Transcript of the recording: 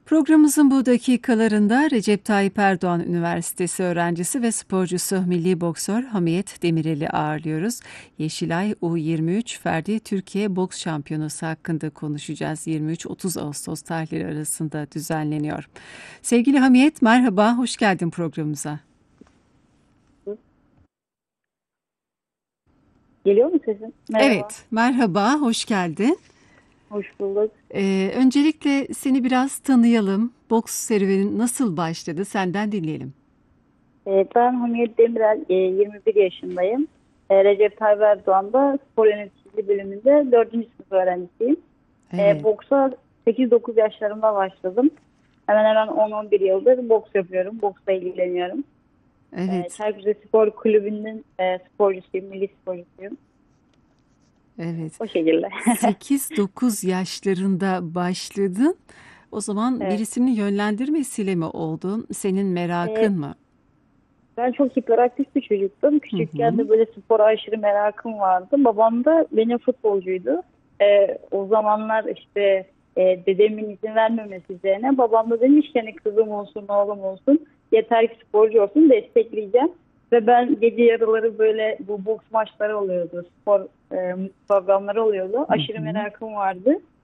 Programımızın bu dakikalarında Recep Tayyip Erdoğan Üniversitesi öğrencisi ve sporcusu milli boksör Hamiyet Demirel'i ağırlıyoruz. Yeşilay U23 Ferdi Türkiye Boks Şampiyonası hakkında konuşacağız. 23-30 Ağustos tarihleri arasında düzenleniyor. Sevgili Hamiyet, merhaba, hoş geldin programımıza. Geliyor mu sesim? Merhaba. Evet, merhaba, hoş geldin. Hoş bulduk. Öncelikle seni biraz tanıyalım. Boks serüvenin nasıl başladı? Senden dinleyelim. Ben Hamiyet Demirel, 21 yaşındayım. Recep Tayyip Erdoğan'da spor yöneticiliği bölümünde 4. sınıf öğrencisiyim. Evet, Boksa 8-9 yaşlarımda başladım. Hemen hemen 10-11 yıldır boks yapıyorum. Boksla ilgileniyorum. evet, Çaykurca Spor Kulübü'nün sporcusuyum, milli sporcusuyum. evet. O şekilde. 8-9 yaşlarında başladın. O zaman Evet. birisinin yönlendirmesiyle mi oldun? Senin E, merakın mı? Ben çok hiperaktif bir çocuktum. Hı Küçükken hı. de böyle spora aşırı merakım vardı. Babam da benim futbolcuydu. O zamanlar işte dedemin izin vermemesi üzerine babam da demiş ki hani kızım olsun oğlum olsun yeter ki sporcu olsun destekleyeceğim. Ve ben gece yarıları böyle bu boks maçları oluyordu. Spor programları oluyordu. Hı Aşırı hı. merakım vardı.